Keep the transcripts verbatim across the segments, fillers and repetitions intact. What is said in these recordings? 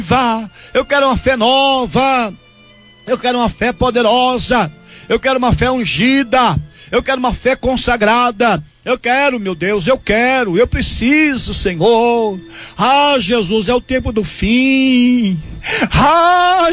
Eu quero uma fé nova. Eu quero uma fé poderosa. Eu quero uma fé ungida. Eu quero uma fé consagrada. Eu quero, meu Deus, eu quero, eu preciso, Senhor. Ah, Jesus, é o tempo do fim. Ah,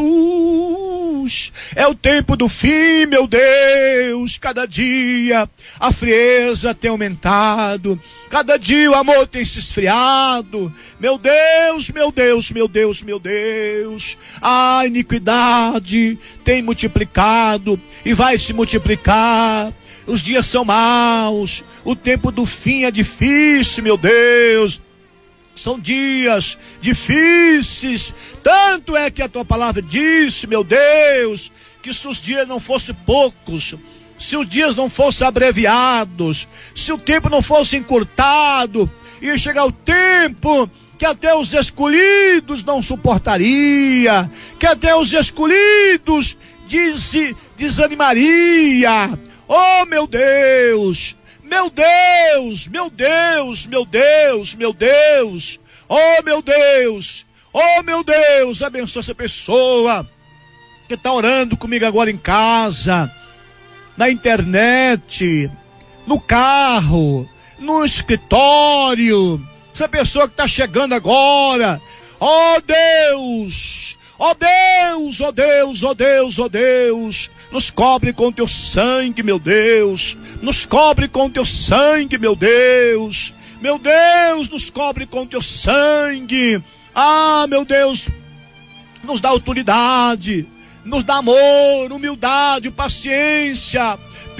Jesus, é o tempo do fim, meu Deus. Cada dia a frieza tem aumentado. Cada dia o amor tem se esfriado. Meu Deus, meu Deus, meu Deus, meu Deus. A iniquidade tem multiplicado e vai se multiplicar. Os dias são maus, o tempo do fim é difícil, meu Deus. São dias difíceis, tanto é que a tua palavra disse, meu Deus, que se os dias não fossem poucos, se os dias não fossem abreviados, se o tempo não fosse encurtado, ia chegar o tempo que até os escolhidos não suportaria, que até os escolhidos des, desanimariam. Oh, meu Deus, meu Deus, meu Deus, meu Deus, meu Deus, oh, meu Deus, oh, meu Deus, abençoa essa pessoa que está orando comigo agora em casa, na internet, no carro, no escritório, essa pessoa que está chegando agora, oh, Deus, oh, Deus, oh, Deus, oh, Deus, oh, Deus, nos cobre com teu sangue, meu Deus. Nos cobre com teu sangue, meu Deus. Meu Deus, nos cobre com teu sangue. Ah, meu Deus, nos dá autoridade, nos dá amor, humildade, paciência,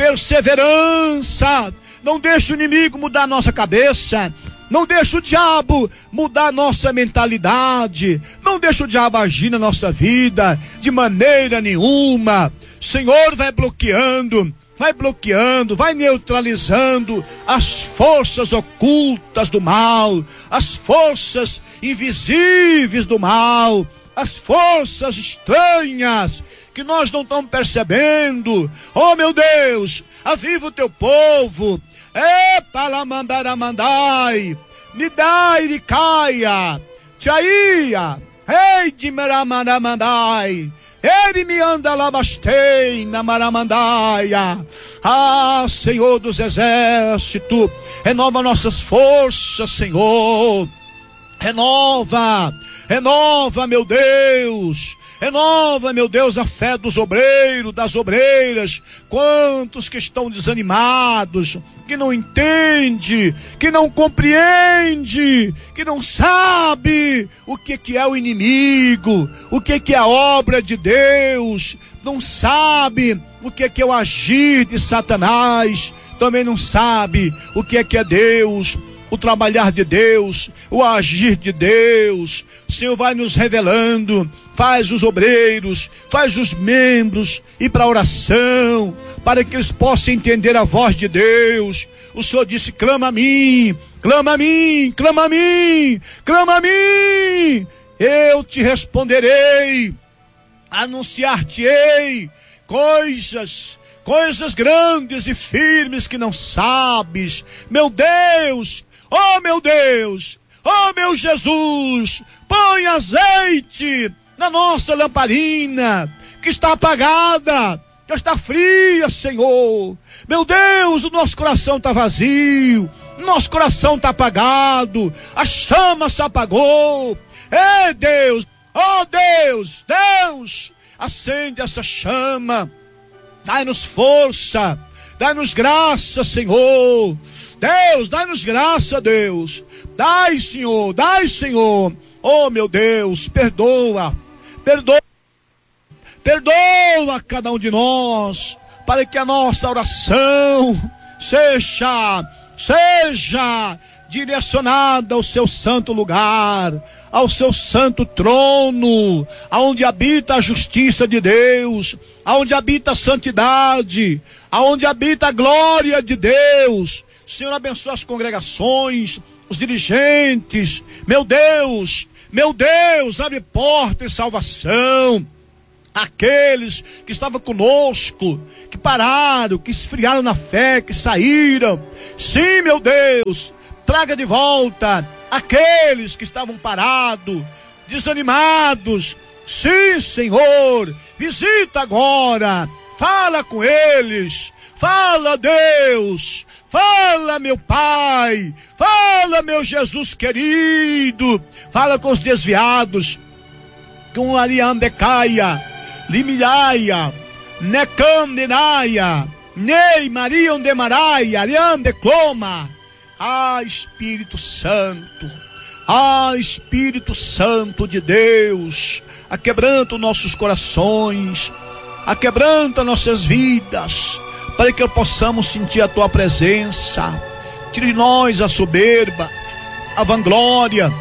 perseverança. Não deixa o inimigo mudar a nossa cabeça. Não deixa o diabo mudar a nossa mentalidade. Não deixa o diabo agir na nossa vida de maneira nenhuma. Senhor, vai bloqueando, vai bloqueando, vai neutralizando as forças ocultas do mal, as forças invisíveis do mal, as forças estranhas que nós não estamos percebendo. Oh, meu Deus, aviva o teu povo. É para mandar a mandai, me dai de caia, tchaia, ei de maramandai. Ele me anda lá bastei na maramandaia. Ah, Senhor dos exércitos, renova nossas forças, Senhor. Renova, renova, meu Deus. Renova, meu Deus, a fé dos obreiros, das obreiras. Quantos que estão desanimados, que não entende, que não compreende, que não sabe o que que é o inimigo, o que que é a obra de Deus, não sabe o que que é o agir de Satanás, também não sabe o que que é Deus, o trabalhar de Deus, o agir de Deus. O Senhor vai nos revelando, faz os obreiros, faz os membros ir para a oração, para que eles possam entender a voz de Deus. O Senhor disse, clama a mim, clama a mim, clama a mim, clama a mim, eu te responderei, anunciar-te-ei coisas, coisas grandes e firmes que não sabes. Meu Deus, oh meu Deus, oh meu Jesus, põe azeite na nossa lamparina, que está apagada, que está fria, Senhor. Meu Deus, o nosso coração está vazio, nosso coração está apagado, a chama se apagou. É Deus, oh Deus, Deus, acende essa chama, dai-nos força, dai-nos graça, Senhor. Deus, dai-nos graça, Deus. Dai, Senhor, dai, Senhor. Oh, meu Deus, perdoa, perdoa, perdoa cada um de nós, para que a nossa oração seja, seja direcionada ao seu santo lugar, ao seu santo trono, aonde habita a justiça de Deus, aonde habita a santidade, aonde habita a glória de Deus. Senhor, abençoa as congregações, os dirigentes. Meu Deus, meu Deus, abre porta de salvação. Aqueles que estavam conosco, que pararam, que esfriaram na fé, que saíram. Sim, meu Deus, traga de volta aqueles que estavam parados, desanimados. Sim, Senhor, visita agora, fala com eles, fala, Deus, fala, meu Pai, fala, meu Jesus querido, fala com os desviados, com Ariandecaia, Limiaia, Necandenaia, Nei Maria Ondemaraia, Ariandecloma. Ah, Espírito Santo, ah, Espírito Santo de Deus, aquebranta os nossos corações, aquebranta nossas vidas, para que possamos sentir a tua presença. Tire de nós a soberba, a vanglória,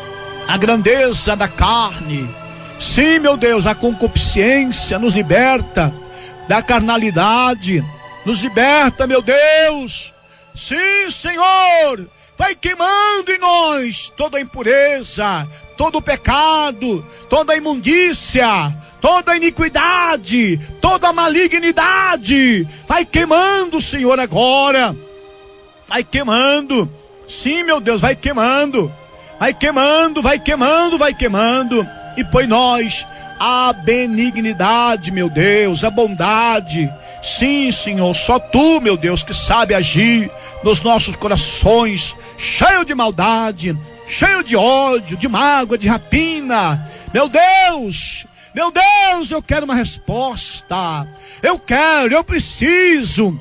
a grandeza da carne. Sim, meu Deus, a concupiscência nos liberta da carnalidade, nos liberta, meu Deus. Sim, Senhor, vai queimando em nós toda a impureza, todo o pecado, toda a imundícia, toda a iniquidade, toda a malignidade. Vai queimando, Senhor, agora. Vai queimando. Sim, meu Deus, vai queimando. Vai queimando, vai queimando, vai queimando. E põe nós a benignidade, meu Deus, a bondade. Sim, Senhor, só Tu, meu Deus, que sabe agir nos nossos corações, cheio de maldade, cheio de ódio, de mágoa, de rapina. Meu Deus, meu Deus, eu quero uma resposta. Eu quero, eu preciso.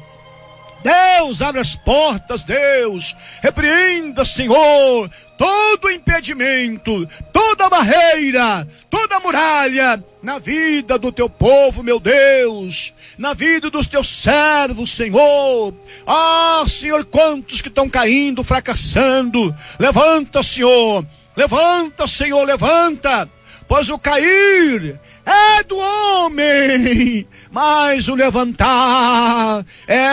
Deus, abre as portas, Deus. Repreenda, Senhor, todo impedimento, toda barreira, toda muralha na vida do teu povo, meu Deus, na vida dos teus servos, Senhor. Ah, Senhor, quantos que estão caindo, fracassando. Levanta, Senhor, levanta, Senhor, levanta, pois o cair é do homem, mas o levantar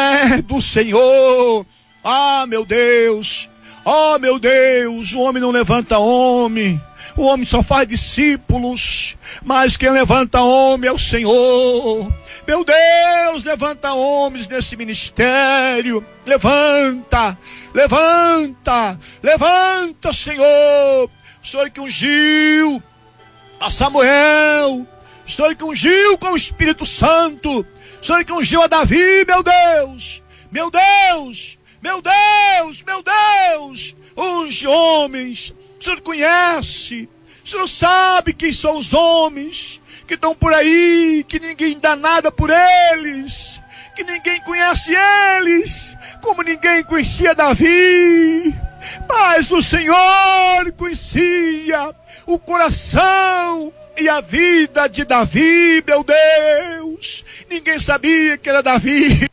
é do Senhor. Ah, meu Deus, oh, meu Deus, o homem não levanta homem, o homem só faz discípulos, mas quem levanta homem é o Senhor. Meu Deus, levanta homens nesse ministério, levanta, levanta, levanta, Senhor. O Senhor que ungiu a Samuel, o Senhor que ungiu com o Espírito Santo, o Senhor que ungiu a Davi, meu Deus, meu Deus, meu Deus, meu Deus, unge homens. O Senhor conhece, o Senhor sabe quem são os homens que estão por aí, que ninguém dá nada por eles, que ninguém conhece eles, como ninguém conhecia Davi, mas o Senhor conhecia o coração e a vida de Davi, meu Deus. Ninguém sabia que era Davi,